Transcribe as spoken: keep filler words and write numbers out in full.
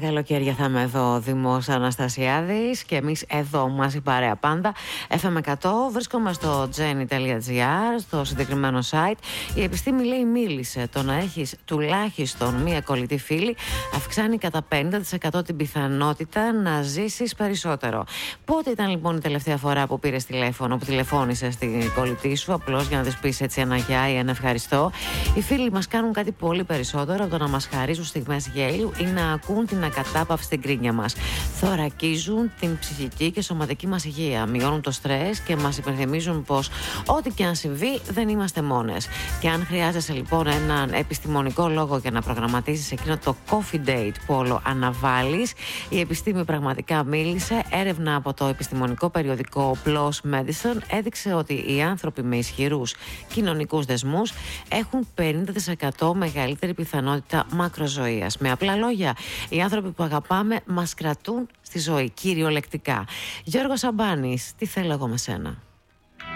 καλοκαίρια θα είμαι εδώ ο Δήμος Αναστασιάδης και εμείς εδώ μαζί παρέα πάντα. εφ εμ εκατό, βρίσκομαι στο τζένι τελεία τζι άρ, στο συγκεκριμένο site. Η επιστήμη λέει μίλησε, το να έχεις τουλάχιστον μία κολλητή φίλη αυξάνει κατά πενήντα τοις εκατό την πιθανότητα να ζήσεις περισσότερο. Πότε ήταν λοιπόν η τελευταία φορά που πήρες τηλέφωνο, που τηλεφώνησες στην κολλητή σου, απλώς για να της πεις έτσι ένα γεια ή ένα ευχαριστώ? Οι φίλοι μας κάνουν κάτι πολύ περισσότερο από το να μας χαρίζουν στιγμές γέλιου ή να ακούν την ακατάπαυστη γκρίνια μας. Θωρακίζουν την ψυχική και σωματική μας υγεία, μειώνουν το στρες και μας υπενθυμίζουν πως ό,τι και αν συμβεί δεν είμαστε μόνες. Και αν χρειάζεσαι λοιπόν έναν επιστημονικό λόγο για να προγραμματίσεις εκείνο το coffee date που όλο αναβάλεις, η επιστήμη πραγματικά μίλησε. Έρευνα από το επιστημονικό περιοδικό PLOS Medicine έδειξε ότι οι άνθρωποι με ισχυρούς κοινωνικούς δεσμούς έχουν πενήντα τοις εκατό μεγαλύτερη πιθανότητα μακροζωίας. Με απλά λόγια, οι άνθρωποι που αγαπάμε μας κρατούν στη ζωή, κυριολεκτικά. Γιώργος Σαμπάνης, τι θέλω εγώ με σένα?